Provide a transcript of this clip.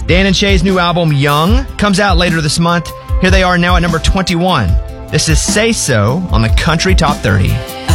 Dan and Shay's new album, Young, comes out later this month. Here they are now at number 21. This is Say So on the Country Top 30.